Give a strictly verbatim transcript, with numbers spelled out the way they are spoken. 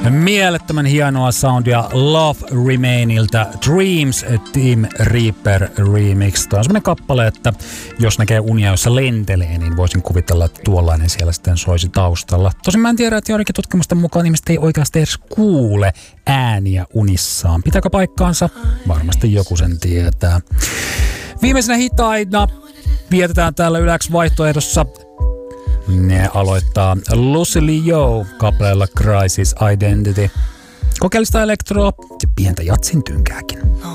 Mielettömän hienoa soundia Love Remainilta Dreams Team Reaper Remix. Tämä on semmoinen kappale, että jos näkee unia, jossa lentelee, niin voisin kuvitella, että tuollainen siellä sitten soisi taustalla. Tosin mä en tiedä, että joidenkin tutkimusten mukaan ihmiset ei oikeasti edes kuule ääniä unissaan. Pitääkö paikkaansa? Varmasti joku sen tietää. Viimeisenä hitaina vietetään täällä Yläks vaihtoehdossa. Ne aloittaa Lucy Liu kappaleella Crisis Identity. Kokeellista elektroa ja pientä jatsin tynkääkin.